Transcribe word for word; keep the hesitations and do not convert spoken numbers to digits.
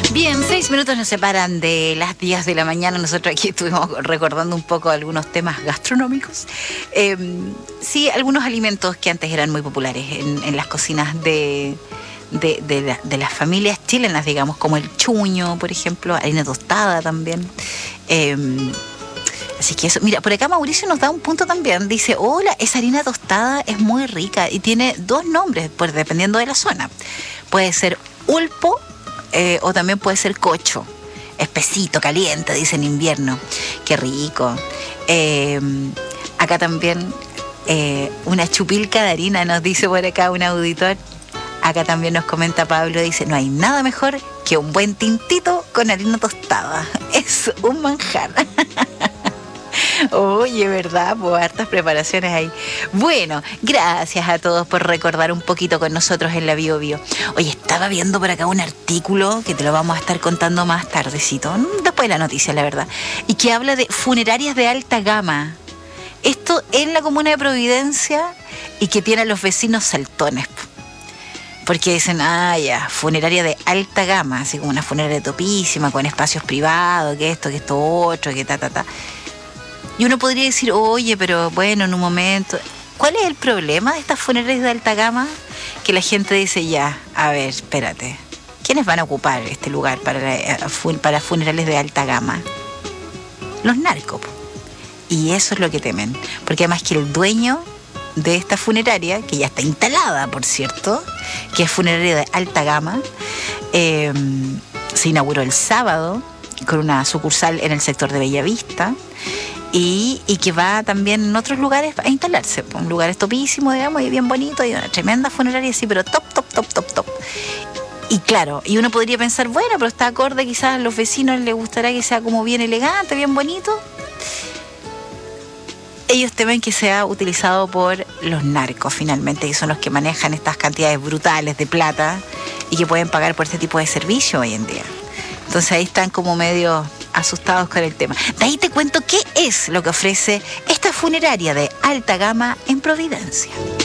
Bien, seis minutos nos separan de las diez de la mañana. Nosotros aquí estuvimos recordando un poco algunos temas gastronómicos. Eh, sí, algunos alimentos que antes eran muy populares en, en las cocinas de, de, de, la, de las familias chilenas, digamos, como el chuño, por ejemplo, harina tostada también. Eh, Así que eso, mira, por acá Mauricio nos da un punto también. Dice, hola, esa harina tostada es muy rica y tiene dos nombres, pues dependiendo de la zona. Puede ser ulpo eh, o también puede ser cocho. Espesito, caliente, dice en invierno. Qué rico. Eh, acá también eh, una chupilca de harina, nos dice por acá un auditor. Acá también nos comenta Pablo, dice, no hay nada mejor que un buen tintito con harina tostada. Es un manjar. Oye, ¿verdad? Pues hartas preparaciones ahí. Bueno, gracias a todos por recordar un poquito con nosotros en la Bio Bio. Oye, estaba viendo por acá un artículo que te lo vamos a estar contando más tardecito, después de la noticia, la verdad, y que habla de funerarias de alta gama. Esto en la comuna de Providencia y que tiene a los vecinos saltones. Porque dicen, ah, ya, funeraria de alta gama, así como una funeraria topísima, con espacios privados, que esto, que esto otro, que ta, ta, ta. Y uno podría decir, oye, pero bueno, en un momento... ¿Cuál es el problema de estas funerarias de alta gama? Que la gente dice, ya, a ver, espérate, ¿quiénes van a ocupar este lugar para, para funerales de alta gama? Los narcos. Y eso es lo que temen. Porque además que el dueño de esta funeraria, que ya está instalada, por cierto, que es funeraria de alta gama, eh, se inauguró el sábado con una sucursal en el sector de Bellavista. Y, y que va también en otros lugares a instalarse, un lugar topísimo, digamos, y bien bonito, y una tremenda funeraria así, pero top, top, top, top, top. Y claro, y uno podría pensar, bueno, pero está acorde, quizás a los vecinos les gustará que sea como bien elegante, bien bonito. Ellos temen que sea utilizado por los narcos, finalmente, que son los que manejan estas cantidades brutales de plata y que pueden pagar por este tipo de servicio hoy en día. Entonces ahí están como medio asustados con el tema. De ahí te cuento qué es lo que ofrece esta funeraria de alta gama en Providencia.